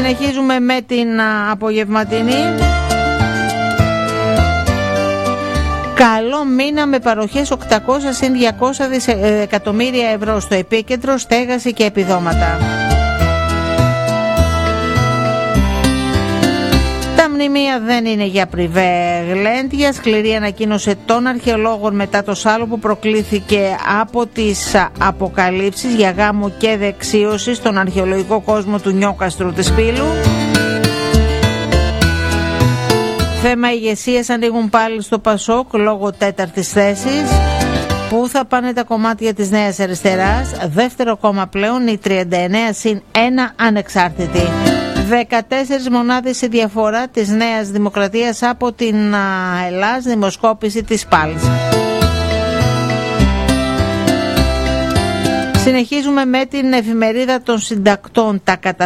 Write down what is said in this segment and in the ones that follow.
Συνεχίζουμε με την απογευματινή. Καλό μήνα με παροχές 800 συν 200 εκατομμύρια ευρώ στο επίκεντρο, στέγαση και επιδόματα. Τα μνημεία δεν είναι για πριβέ γλέντια. Σκληρή ανακοίνωσε των αρχαιολόγων μετά το σάλο που προκλήθηκε από τις αποκαλύψεις για γάμο και δεξίωση στον αρχαιολογικό κόσμο του Νιόκαστρου της Πύλου. Θέμα ηγεσίας ανοίγουν πάλι στο Πασόκ λόγω τέταρτης θέσης. Πού θα πάνε τα κομμάτια της Νέας Αριστεράς? Δεύτερο κόμμα πλέον η 39 συν 1 ανεξάρτητη. 14 μονάδες η διαφορά της Νέας Δημοκρατίας από την Ελλάς, δημοσκόπηση της ΠΑΛΣ. Συνεχίζουμε με την εφημερίδα των συντακτών.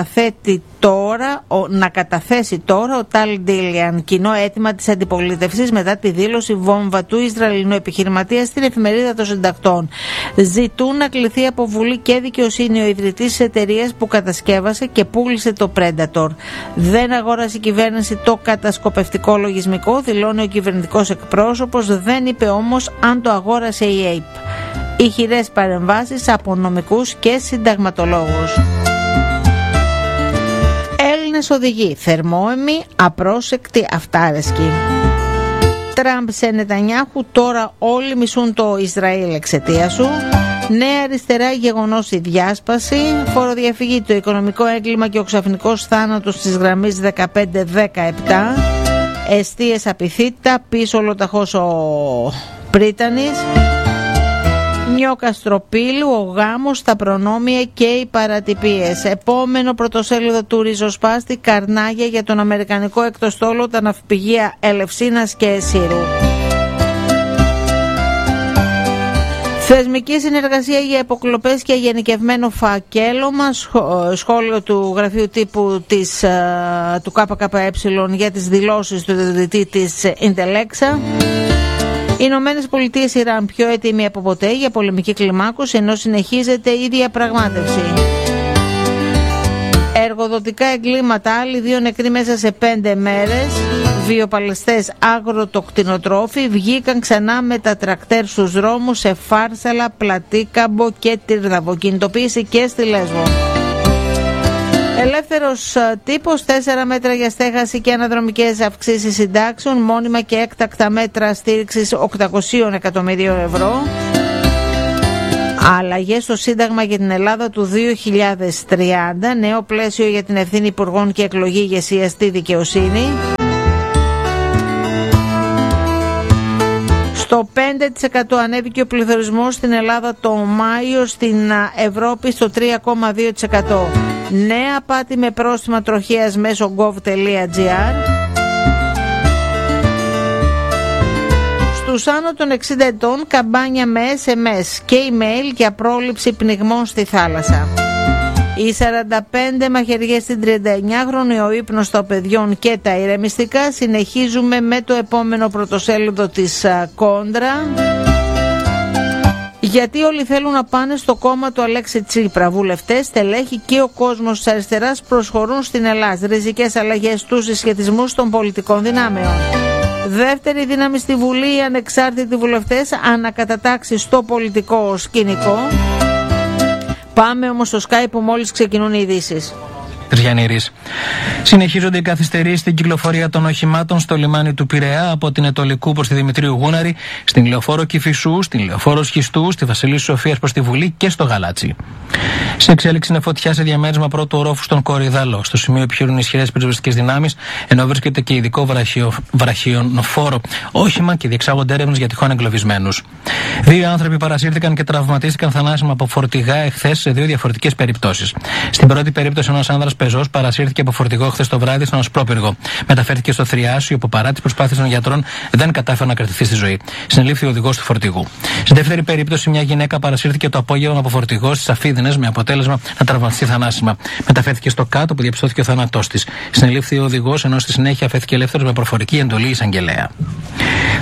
Να καταθέσει τώρα ο Τάλ Ντίλιαν, κοινό αίτημα της αντιπολίτευσης μετά τη δήλωση βόμβα του Ισραηλινού επιχειρηματία στην εφημερίδα των συντακτών. Ζητούν να κληθεί από Βουλή και Δικαιοσύνη ο ιδρυτής της εταιρείας που κατασκεύασε και πούλησε το Predator. Δεν αγόρασε η κυβέρνηση το κατασκοπευτικό λογισμικό, δηλώνει ο κυβερνητικός εκπρόσωπος, δεν είπε όμως αν το αγόρασε η ΑΕΠ. Ηχηρές παρεμβάσεις από νομικούς και συνταγματολόγους. Έλληνες οδηγοί, θερμόαιμοι, απρόσεκτοι, αυτάρεσκοι. Τραμπ σε Νετανιάχου, τώρα όλοι μισούν το Ισραήλ εξαιτία σου. Νέα Αριστερά, γεγονός η διάσπαση. Φοροδιαφυγή, το οικονομικό έγκλημα και ο ξαφνικός θάνατος της γραμμής 15-17. Εστίες απειθήτα, πίσω ολοταχώς ο Πρίτανης. Νιόκαστρο Πύλου, ο γάμος, τα προνόμια και οι παρατυπίες. Επόμενο πρωτοσέλιδο του ριζοσπάστη, καρνάγια για τον αμερικανικό εκτοστόλο, τα ναυπηγεία Ελευσίνας και Εσύρου. Θεσμική συνεργασία για υποκλοπές και γενικευμένο φακέλωμα. Σχόλιο του γραφείου τύπου του ΚΚΕ για τις δηλώσεις του ιδρυτή της Ιντελέξα. Οι Ηνωμένες Πολιτείες Ιράν πιο έτοιμοι από ποτέ για πολεμική κλιμάκωση, ενώ συνεχίζεται η διαπραγμάτευση. Εργοδοτικά εγκλήματα, άλλοι 2 νεκροί μέσα σε 5 μέρες. Βιοπαλαιστές αγροτοκτηνοτρόφοι βγήκαν ξανά με τα τρακτέρ στους δρόμους σε Φάρσαλα, Πλατίκαμπο και Τύρναβο. Κινητοποίηση και στη Λέσβο. Ελεύθερος τύπος, 4 μέτρα για στέγαση και αναδρομικές αυξήσεις συντάξεων, μόνιμα και έκτακτα μέτρα στήριξης 800 εκατομμυρίων ευρώ. Αλλαγές στο Σύνταγμα για την Ελλάδα του 2030, νέο πλαίσιο για την ευθύνη υπουργών και εκλογή ηγεσίας στη δικαιοσύνη. Στο 5% ανέβηκε ο πληθωρισμός στην Ελλάδα το Μάιο, στην Ευρώπη στο 3,2%. Νέα απάτη με πρόστιμα τροχέας μέσω gov.gr. Στους άνω των 60 ετών καμπάνια με SMS και email για πρόληψη πνιγμών στη θάλασσα. Οι 45 μαχαιριές στην 39χρονη, ο ύπνος των παιδιών και τα ηρεμιστικά. Συνεχίζουμε με το επόμενο πρωτοσέλιδο της Κόντρα. Γιατί όλοι θέλουν να πάνε στο κόμμα του Αλέξη Τσίπρα. Βουλευτές, στελέχη και ο κόσμος της αριστεράς προσχωρούν στην Ελλάδα. Ριζικές αλλαγές στους συσχετισμούς των πολιτικών δυνάμεων. Δεύτερη δύναμη στη Βουλή, οι ανεξάρτητοι βουλευτές, ανακατατάξει στο πολιτικό σκηνικό. Πάμε όμως στο Skype που μόλις ξεκινούν οι ειδήσεις. Τριανήρης. Συνεχίζονται οι καθυστερήσεις στην κυκλοφορία των οχημάτων στο λιμάνι του Πειραιά από την Ετωλικού προς τη Δημητρίου Γούναρη, στην Λεωφόρο Κηφισού, στην Λεωφόρο Σχιστού, στη Βασιλής Σοφίας προς τη Βουλή και στο Γαλάτσι. Σε εξέλιξη είναι φωτιά σε διαμέρισμα πρώτου ορόφου στον Κορυδαλό. Στο σημείο επιχειρούν ισχυρές πυροσβεστικές δυνάμεις, ενώ βρίσκεται και ειδικό βραχιονοφόρο όχημα και διεξάγονται έρευνες για τυχόν εγκλωβισμένους. 2 άνθρωποι παρασύρθηκαν και τραυματίστηκαν θανάσιμα από φορτηγά εχθές σε 2 διαφορετικές περιπτώσεις. Στην πρώτη περίπτωση, ένας άνδρας πεζός παρασύρθηκε από φορτηγό χθες το βράδυ στον Ασπρόπυργο. Μεταφέρθηκε στο Θριάσιο, που παρά τις προσπάθειες των γιατρών δεν κατάφερε να κρατηθεί στη ζωή. Συνελήφθη ο οδηγός του φορτηγού. Στην δεύτερη περίπτωση, μια γυναίκα παρασύρθηκε το απόγευμα από φορτηγό στις Αφίδινες με αποτέλεσμα να τραυματιστεί θανάσιμα. Μεταφέρθηκε στο κάτω, που διαπιστώθηκε ο θάνατός της. Συνελήφθη ο οδηγός, ενώ στη συνέχεια αφέθηκε ελεύθερος με προφορική εντολή εισαγγελέα.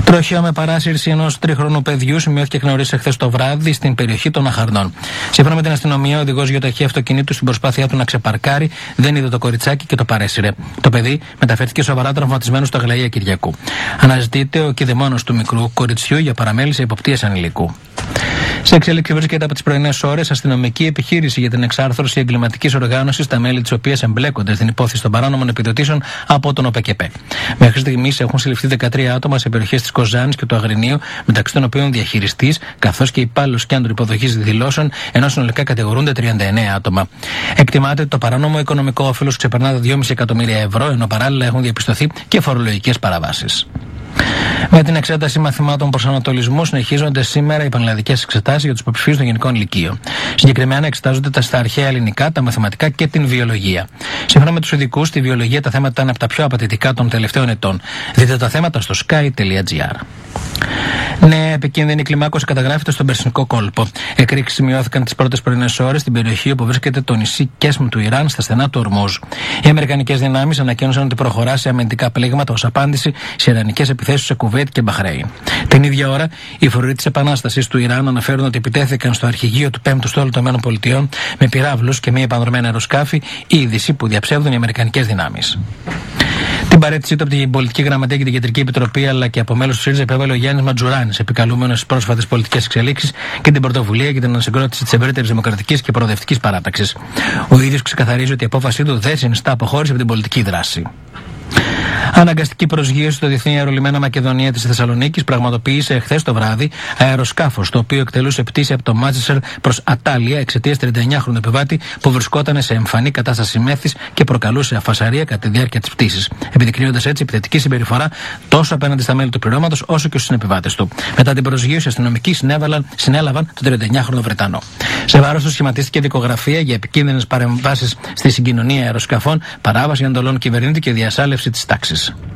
Τροχαίο με παράσυρση ενός 3χρονου παιδιού σημειώθηκε εκ νωρίς εχθές το βράδυ στην περιοχή των Αχαρνών. Σύμφωνα με την αστυνομία, ο οδηγός γεωταχή αυτοκινήτου στην προσπάθειά του να ξεπαρκάρει δεν είδε το κοριτσάκι και το παρέσυρε. Το παιδί μεταφέρθηκε σοβαρά τραυματισμένο στο Αγλαία Κυριακού. Αναζητείται ο κηδεμόνος του μικρού κοριτσιού για παραμέληση υποπτίας ανηλίκου. Σε εξέλιξη βρίσκεται από τις πρωινές ώρες αστυνομική επιχείρηση για την εξάρθρωση εγκληματικής οργάνωσης, τα μέλη της οποίας εμπλέκονται στην υπόθεση των παράνομων επιδοτήσεων από τον ΟΠΕΚΕΠΕ. Μέχρι στιγμής έχουν συλληφθεί 13 άτομα σε περιοχές της Κοζάνης και του Αγρινίου, μεταξύ των οποίων διαχειριστής καθώς και υπάλληλος κέντρου υποδοχής δηλώσεων, ενώ συνολικά κατηγορούνται 39 άτομα. Εκτιμάται ότι το παράνομο οικονομικό όφελος ξεπερνά τα 2,5 εκατομμύρια ευρώ, ενώ παράλληλα έχουν διαπιστωθεί και φορολογικές παραβάσεις. Με την εξέταση μαθημάτων προσανατολισμού συνεχίζονται σήμερα οι πανελλαδικές εξετάσεις για τους υποψηφίους των γενικών λυκείων. Συγκεκριμένα εξετάζονται στα αρχαία ελληνικά, τα μαθηματικά και την βιολογία. Σύμφωνα με τους ειδικούς, στη βιολογία τα θέματα είναι από τα πιο απαιτητικά των τελευταίων ετών. Δείτε τα θέματα στο sky.gr. Νέα επικίνδυνη κλιμάκωση καταγράφεται στον Περσινικό κόλπο. Εκρήξεις σημειώθηκαν τις πρώτες πρωινές ώρες στην περιοχή όπου βρίσκεται το νησί Κέσμ του Ιράν, στα στενά του Ορμούζ. Οι αμερικανικές δυνάμεις ανακοίνωσαν ότι προχωρά σε αμυντικά πλήγματα ως απάντηση σε ιρανικές επιθέσεις σε Κουβέιτ και Μπαχρέιν. Την ίδια ώρα, οι φορείς της Επανάστασης του Ιράν αναφέρουν ότι επιτέθηκαν στο αρχηγείο του 5ου στόλου των ΗΠΑ με πυράβλους και μη επανδρομένα αεροσκάφη, είδηση που διαψεύδουν οι αμερικανικές δυνάμεις. Την παρέτησή του από την Πολιτική Γραμματεία και την Κεντρική Επιτροπή, αλλά και από μέλος του ΣΥΡΙΖΑ, επέβαλε ο Γιάννης Ματζουράνης, επικαλούμενος στις πρόσφατες πολιτικές εξελίξεις και την πρωτοβουλία για την ανασυγκρότηση της ευρύτερης δημοκρατικής και προοδευτικής παράταξης. Ο ίδιος ξεκαθαρίζει ότι η απόφασή του δεν συνιστά αποχώρηση από την πολιτική δράση. Αναγκαστική προσγείωση στο Διεθνή Αερολιμένα Μακεδονία της Θεσσαλονίκης πραγματοποίησε εχθές το βράδυ αεροσκάφος, το οποίο εκτελούσε πτήση από το Μάντσεστερ προς Ατάλια εξαιτίας 39χρονου επιβάτη που βρισκόταν σε εμφανή κατάσταση μέθης και προκαλούσε αφασαρία κατά τη διάρκεια της πτήσης, επιδεικνύοντας έτσι επιθετική συμπεριφορά τόσο απέναντι στα μέλη του πληρώματος όσο και στους συνεπιβάτες του. Μετά την προσγείωση, οι αστυνομικοί συνέλαβαν τον 39χρονο Βρετανό. Σε βάρος του σχηματίστηκε δικογραφία για επικίνδυνες παρεμβάσεις στη συγκοινωνία αεροσκαφών, παράβαση εντολών κυβερνήτη και διασάλευση της τάξης.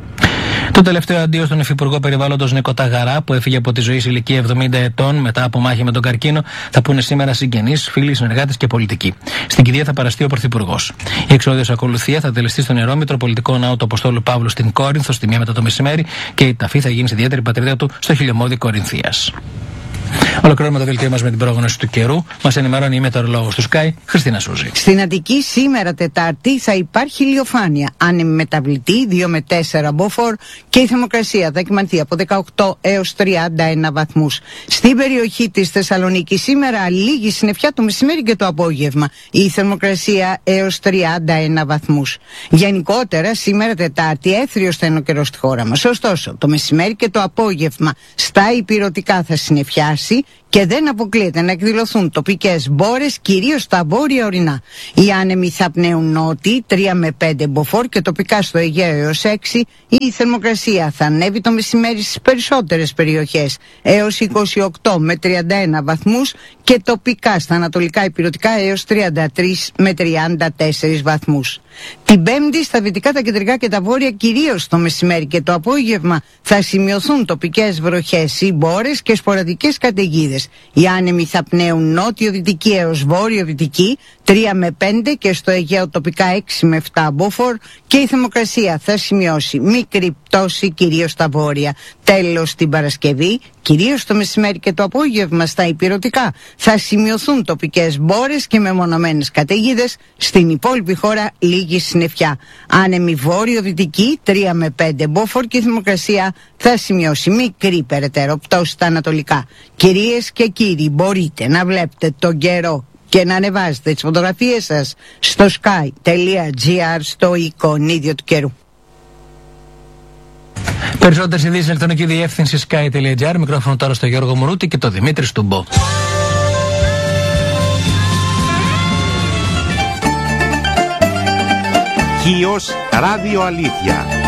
Το τελευταίο αντίο στον Υφυπουργό Περιβάλλοντος Νίκο Ταγαρά, που έφυγε από τη ζωή σε ηλικία 70 ετών μετά από μάχη με τον καρκίνο, θα πούνε σήμερα συγγενείς, φίλοι, συνεργάτες και πολιτικοί. Στην κηδεία θα παραστεί ο Πρωθυπουργός. Η εξόδιος ακολουθία θα τελεστεί στον Ιερό Μητροπολιτικό Ναό του Αποστόλου Παύλου στην Κόρινθο στη 1 μετά το μεσημέρι και η ταφή θα γίνει στη ιδιαίτερη πατρίδα του στο χιλιομώδη Κορινθίας. Ολοκληρώνουμε το δελτίο μας με την πρόγνωση του καιρού. Μας ενημερώνει η μετεωρολόγος του Sky, Χριστίνα Σούζη. Στην Αττική σήμερα Τετάρτη θα υπάρχει ηλιοφάνεια. Άνεμη μεταβλητή 2 με 4 μποφόρ και η θερμοκρασία θα κυμανθεί από 18 έως 31 βαθμούς. Στην περιοχή της Θεσσαλονίκης σήμερα λίγη συννεφιά το μεσημέρι και το απόγευμα. Η θερμοκρασία έως 31 βαθμούς. Γενικότερα σήμερα Τετάρτη έθριος θα είναι ο καιρός στη χώρα μας. Ωστόσο το μεσημέρι και το απόγευμα στα ηπειρωτικά θα συννεφιάσει και δεν αποκλείεται να εκδηλωθούν τοπικές μπόρες, κυρίως στα βόρεια ορεινά. Οι άνεμοι θα πνέουν νότιοι 3 με 5 μποφόρ και τοπικά στο Αιγαίο έως 6. Η θερμοκρασία θα ανέβει το μεσημέρι στις περισσότερες περιοχές έως 28 με 31 βαθμούς και τοπικά στα ανατολικά ηπειρωτικά έως 33 με 34 βαθμούς. Την Πέμπτη στα δυτικά, τα κεντρικά και τα βόρεια, κυρίως το μεσημέρι και το απόγευμα, θα σημειωθούν τοπικές βροχές ή μπόρες και σποραδικές καταιγίδες. Οι άνεμοι θα πνέουν νότιο-δυτική έως βόρειο-δυτική 3 με 5 και στο Αιγαίο τοπικά 6 με 7 μποφόρ και η θερμοκρασία θα σημειώσει μικρή πτώση κυρίως στα βόρεια. Τέλος την Παρασκευή, κυρίως το μεσημέρι και το απόγευμα στα ηπειρωτικά, θα σημειωθούν τοπικές μπόρες και μεμονωμένες καταιγίδες. Στην υπόλοιπη χώρα λίγη συννεφιά. Άνεμη βόρειο-δυτική 3 με 5 μποφόρ και η θερμοκρασία θα σημειώσει μικρή περαιτέρω πτώση στα ανατολικά. Κυρίες και κύριοι, μπορείτε να βλέπετε τον καιρό και να ανεβάζετε τις φωτογραφίες σας στο sky.gr στο εικονίδιο του καιρού. Περισσότερες ειδήσεις ηλεκτρονική διεύθυνση sky.gr. Μικρόφωνο τώρα στο Γιώργο Μουρούτη και το Δημήτρη Στουμπό. Χίος Ράδιο Αλήθεια.